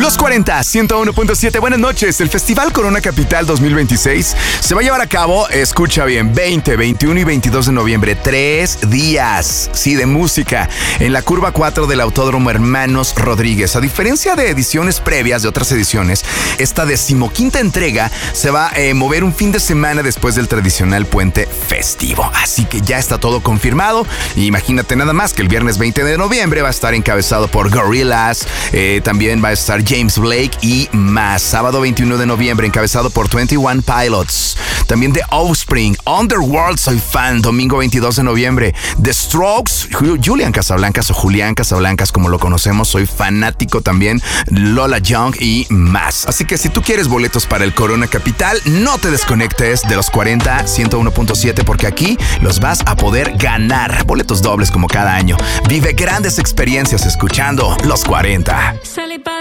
Los 40, 101.7. Buenas noches. El Festival Corona Capital 2026 se va a llevar a cabo, escucha bien, 20, 21 y 22 de noviembre. 3 días, sí, de música en la curva 4 del Autódromo Hermanos Rodríguez. A diferencia de ediciones previas, de otras ediciones, esta 15ª entrega se va a mover un fin de semana después del tradicional puente festivo. Así que ya está todo confirmado. Imagínate nada más que el viernes 20 de noviembre va a estar encabezado por Gorillaz, también va a estar James Blake y más. Sábado 21 de noviembre encabezado por 21 Pilots, también The Offspring, Underworld, soy fan. Domingo 22 de noviembre The Strokes, Julian Casablancas como lo conocemos, soy fanático también, Lola Young y más. Así que si tú quieres boletos para el Corona Capital, no te desconectes de los 40, 101.7 porque aquí los vas a poder ganar. Boletos dobles como cada año. Vive grandes experiencias escuchando los 40.